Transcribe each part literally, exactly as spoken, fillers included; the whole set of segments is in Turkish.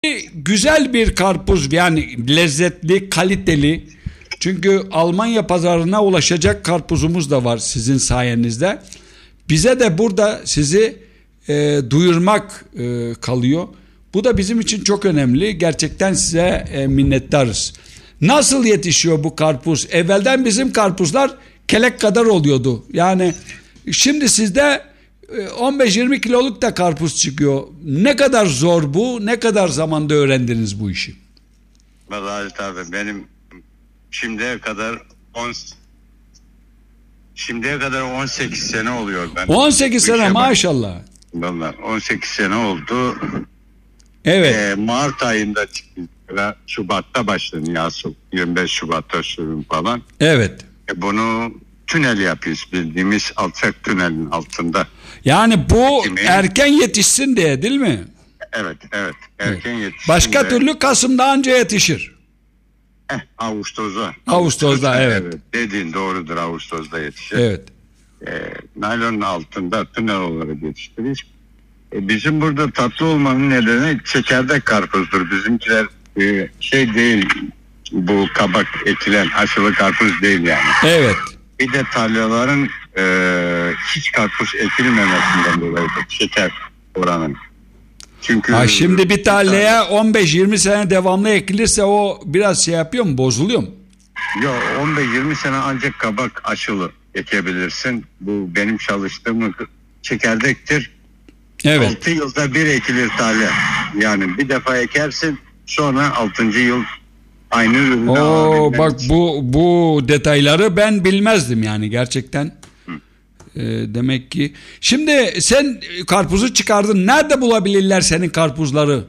Güzel bir karpuz, yani lezzetli, kaliteli. Çünkü Almanya pazarına ulaşacak karpuzumuz da var sizin sayenizde. Bize de burada sizi e, duyurmak e, kalıyor. Bu da bizim için çok önemli. Gerçekten size e, minnettarız. Nasıl yetişiyor bu karpuz? Evvelden bizim karpuzlar kelek kadar oluyordu. Yani şimdi sizde on beş yirmi kiloluk da karpuz çıkıyor. Ne kadar zor bu? Ne kadar zamanda öğrendiniz bu işi? Vallahi tabii benim şimdiye kadar on şimdiye kadar on sekiz sene oluyor ben. on sekiz sene maşallah. Vallahi on sekiz sene oldu. Evet. Ee, Mart ayında çıktı. Şubat'ta başladı asıl. yirmi beş Şubat'ta sürüm falan. Evet. E bunu tünel yapıyoruz, bildiğimiz alçak tünelin altında. Yani bu Kimi? erken yetişsin diye değil mi? Evet, evet. Erken evet. yetişsin. Başka de, türlü Kasım'da anca yetişir. Eh, Ağustos'da. Ağustos'da evet. evet. Dediğin doğrudur, Ağustos'da yetişir. Evet. E, naylonun altında tünel olarak yetiştiririz. E, bizim burada tatlı olmanın nedeni çekirdek karpuzdur. Bizimkiler e, şey değil, bu kabak ekilen aşılı karpuz değil yani. Evet. Bir de tarlaların e, hiç karpuz ekilmemesinden dolayı şeker oranın. Çünkü ha şimdi bir tarlaya on beş yirmi sene devamlı ekilirse o biraz şey yapıyor mu, bozuluyor mu? Yok, on beş yirmi sene ancak kabak aşılı ekebilirsin. Bu benim çalıştığım çekirdektir. Evet. altı yılda bir ekilir tarla. Yani bir defa ekersin, sonra altıncı yıl aynı ürünü Oo, bak için. bu bu detayları ben bilmezdim yani gerçekten. E, demek ki. Şimdi sen karpuzu çıkardın. Nerede bulabilirler senin karpuzları?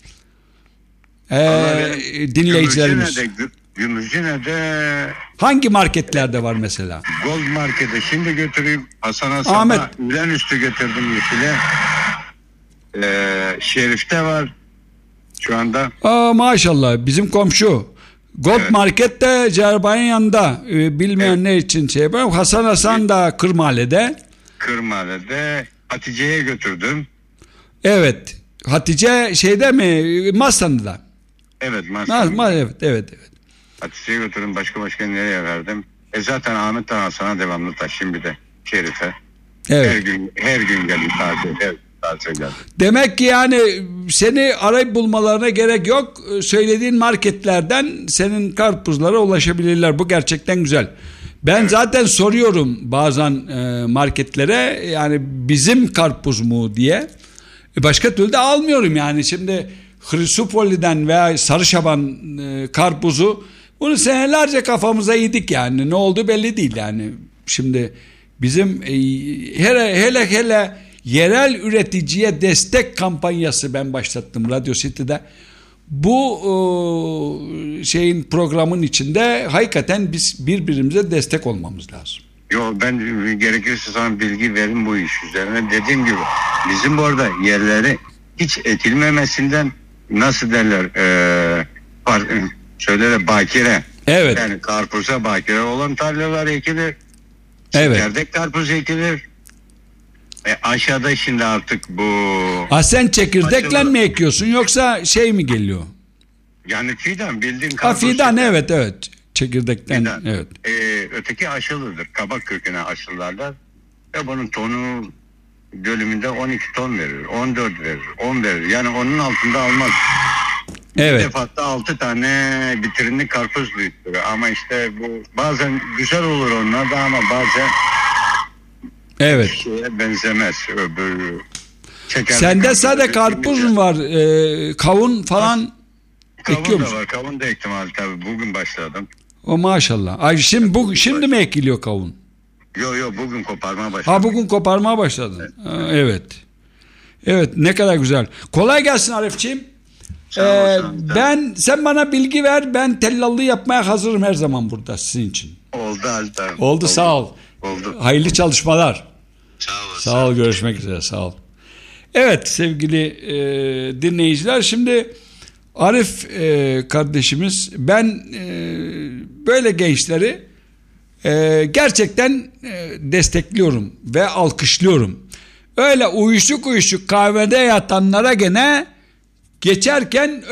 Ee, dinleyicilerimiz. Gümüşhane'de, Gümüşhane'de hangi marketlerde var mesela? Gold Market'e şimdi götüreyim. Hasan Hasan'a Ahmet. Ülen üstü götürdüm Yeşil'e. Ee, Şerif'te var şu anda. Aa, maşallah bizim komşu. Gold evet. Market de Cerbay'ın yanında. Ee, bilmeyenler evet. için şey yapayım. Hasan Hasan da Kırmale'de. Kırmale'de Hatice'ye götürdüm. Evet. Hatice şeyde mi? Masan'da. Evet Masan'da. Ma, evet, evet, evet. Hatice'ye götürdüm. Başka başka nereye verdim? E zaten Ahmet'ten Hasan'a devamlı taşıyım bir de Şerif'e. Evet. Her gün her gün geldi taze. Her taze geldi. Demek ki yani seni arayıp bulmalarına gerek yok. Söylediğin marketlerden senin karpuzlara ulaşabilirler. Bu gerçekten güzel. Ben evet. zaten soruyorum bazen e, marketlere, yani bizim karpuz mu diye. E, başka türlü de almıyorum yani. Şimdi Hristopoli'den veya Sarışaban e, karpuzu, bunu senelerce kafamıza yedik yani. Ne oldu belli değil yani. Şimdi bizim e, hele hele hele yerel üreticiye destek kampanyası ben başlattım Radyo City'de. Bu e, şeyin programın içinde hakikaten biz birbirimize destek olmamız lazım. Yok, ben gerekirse sana bilgi verin bu iş üzerine. Dediğim gibi bizim orada yerleri hiç ekilmemesinden, nasıl derler, e, par, şöyle de bakire. Evet. Yani karpuza bakire olan tarlalar ekilir. Evet. Çekirdek karpuz ekilir. E, aşağıda şimdi artık bu... Ha, sen çekirdekle Açılır. mi ekiyorsun yoksa şey mi geliyor? Yani fidan, bildiğin Ha, karpuz. fidan fidan. evet evet. Çekirdekten Fidan. evet. E, öteki aşılıdır. Kabak köküne aşılarlar. Ve bunun tonu bölümünde on iki ton verir. on dört verir. on verir. Yani onun altında almaz. Evet. Bir defatta altı tane bitirinli karpuz büyütür. Ama işte bu bazen güzel olur onlar da, ama bazen Evet. şeye benzemez. Öbür Sende sadece karpuz mu var? Ee, kavun falan kavun ekiyor da musun? var. Kavun da ektim abi tabii. Bugün başladım. O maşallah. Ay şimdi bu şimdi mi ekiliyor kavun? Yok yok, bugün koparmaya başladım. Ha, bugün koparmaya başladın. Evet. Ha, evet. Evet, ne kadar güzel. Kolay gelsin Arifçiğim. Ee, ben sen bana bilgi ver. Ben tellallığı yapmaya hazırım her zaman burada sizin için. Oldu Altan. Oldu, Oldu, sağ ol. Oldu. Hayırlı çalışmalar. Sağ ol. Sağ ol, görüşmek üzere, sağ ol. Evet sevgili e, dinleyiciler, şimdi Arif e, kardeşimiz, ben e, böyle gençleri e, gerçekten e, destekliyorum ve alkışlıyorum. Öyle uyuşuk uyuşuk kahvede yatanlara gene geçerken